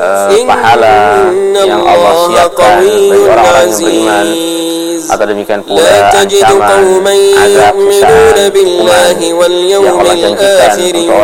pahala yang Allah siapkan bagi orang-orang yang beriman, atau demikian pula ancaman azab besar umat yang Allah janjikan untuk